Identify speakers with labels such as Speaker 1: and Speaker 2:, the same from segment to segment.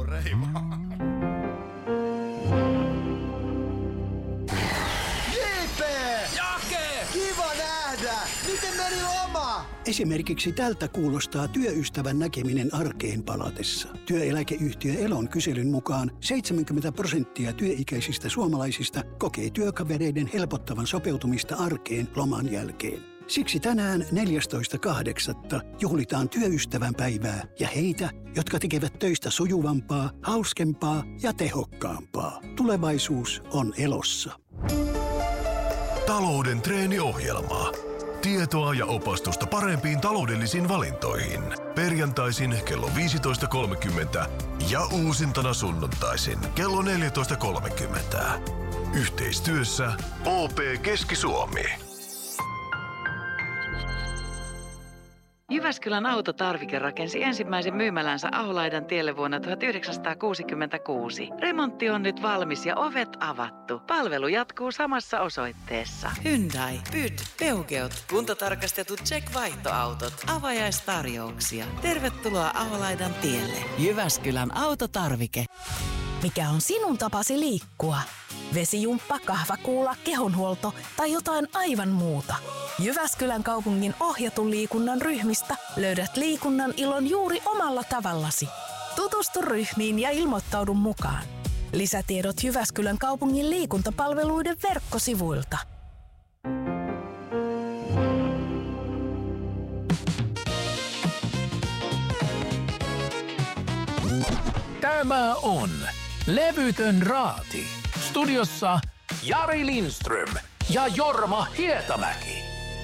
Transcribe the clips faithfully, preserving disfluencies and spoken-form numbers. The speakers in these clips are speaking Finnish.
Speaker 1: Reima.
Speaker 2: J P!
Speaker 3: Jake!
Speaker 2: Kiva nähdä! Miten meni loma?
Speaker 4: Esimerkiksi tältä kuulostaa työystävän näkeminen arkeen palatessa. Työeläkeyhtiö Elon kyselyn mukaan seitsemänkymmentä prosenttia työikäisistä suomalaisista kokee työkavereiden helpottavan sopeutumista arkeen loman jälkeen. Siksi tänään neljästoista kahdeksatta juhlitaan työystävän päivää ja heitä, jotka tekevät töistä sujuvampaa, hauskempaa ja tehokkaampaa. Tulevaisuus on Elossa.
Speaker 5: Talouden treeniohjelma. Tietoa ja opastusta parempiin taloudellisiin valintoihin. Perjantaisin kello viisitoista kolmekymmentä ja uusintana sunnuntaisin kello neljätoista kolmekymmentä. Yhteistyössä O P Keski-Suomi.
Speaker 6: Jyväskylän autotarvike rakensi ensimmäisen myymälänsä Aholaidan tielle vuonna tuhatyhdeksänsataakuusikymmentäkuusi. Remontti on nyt valmis ja ovet avattu. Palvelu jatkuu samassa osoitteessa. Hyundai, Pyd, Peugeot, kuntotarkastetut check-vaihtoautot, avajaistarjouksia. Tervetuloa Aholaidan tielle. Jyväskylän autotarvike.
Speaker 7: Mikä on sinun tapasi liikkua? Vesijumppa, kahvakuula, kehonhuolto tai jotain aivan muuta? Jyväskylän kaupungin ohjatun liikunnan ryhmistä löydät liikunnan ilon juuri omalla tavallasi. Tutustu ryhmiin ja ilmoittaudu mukaan. Lisätiedot Jyväskylän kaupungin liikuntapalveluiden verkkosivuilta.
Speaker 3: Tämä on Levytön raati. Studiossa Jari Lindström ja Jorma Hietamäki.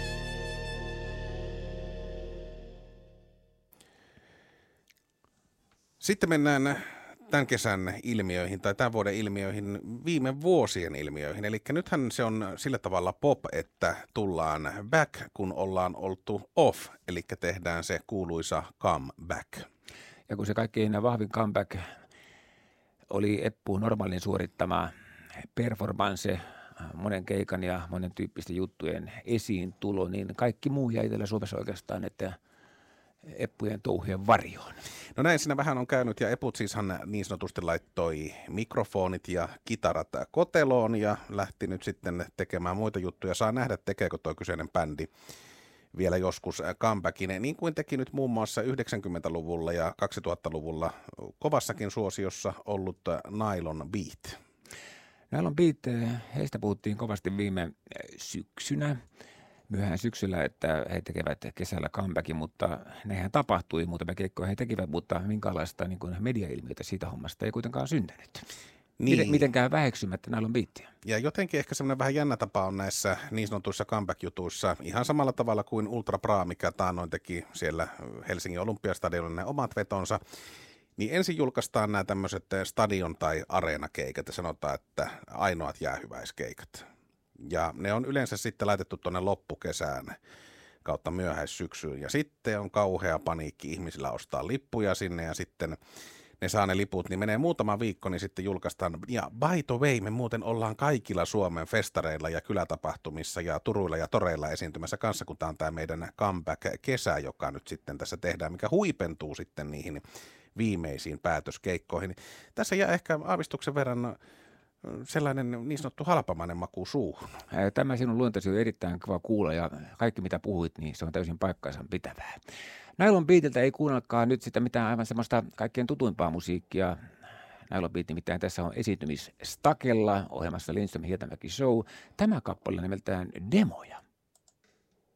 Speaker 1: Sitten mennään tämän kesän ilmiöihin tai tämän vuoden ilmiöihin, viime vuosien ilmiöihin. Eli nythän se on sillä tavalla pop, että tullaan back, kun ollaan oltu off. Eli tehdään se kuuluisa comeback.
Speaker 8: Ja kun se kaikkein vahvin comeback oli Eppu Normaalin suorittama performance, monen keikan ja monen tyyppisten juttujen esiin tulo, niin kaikki muu jäi tällä Suomessa oikeastaan, että Eppujen touhujen varjoon.
Speaker 1: No näin siinä vähän on käynyt, ja Eput siishan niin sanotusti laittoi mikrofonit ja kitarat koteloon ja lähti nyt sitten tekemään muita juttuja. Saa nähdä, tekeekö toi kyseinen bändi vielä joskus comebackin, niin kuin teki nyt muun muassa yhdeksänkymmentäluvulla ja kaksituhattaluvulla kovassakin suosiossa ollut Nylon Beat.
Speaker 8: Nylon Beat, heistä puhuttiin kovasti viime syksynä, myöhään syksyllä, että he tekevät kesällä comebackin, mutta nehän tapahtui, muutamia keikkoja he tekivät, mutta minkälaista niin kuin mediailmiötä siitä hommasta ei kuitenkaan syntynyt. Niin. Miten, mitenkään väheksymättä Nylon Beatia.
Speaker 1: Ja jotenkin ehkä semmoinen vähän jännä tapa on näissä niin sanotuissa comeback-jutuissa ihan samalla tavalla kuin Ultra Bra, mikä taannoin teki siellä Helsingin Olympiastadionilla ne omat vetonsa. Niin ensin julkaistaan nämä tämmöiset stadion- tai areenakeikat ja sanotaan, että ainoat jäähyväiskeikat. Ja ne on yleensä sitten laitettu tuonne loppukesään kautta myöhäissyksyyn. Ja sitten on kauhea paniikki ihmisillä ostaa lippuja sinne ja sitten ne saa ne liput, niin menee muutama viikko, niin sitten julkaistaan. Ja by the way, me muuten ollaan kaikilla Suomen festareilla ja kylätapahtumissa ja turuilla ja toreilla esiintymässä kanssa, kun tämä on tämä meidän comeback-kesä, joka nyt sitten tässä tehdään, mikä huipentuu sitten niihin viimeisiin päätöskeikkoihin. Tässä jää ehkä aavistuksen verran sellainen niin sanottu halpamainen maku suuhun.
Speaker 8: Tämä sinun luontaisi on erittäin kiva kuulla ja kaikki mitä puhuit, niin se on täysin paikkaansa pitävää. Nylon Beatiltä ei kuunnelkaan nyt sitä mitään aivan semmoista kaikkein tutuimpaa musiikkia. Nylon Beat nimittäin tässä on esiintymis Stakella ohjelmassa Lindström Hietamäki Show. Tämä kappale nimeltään Demoja.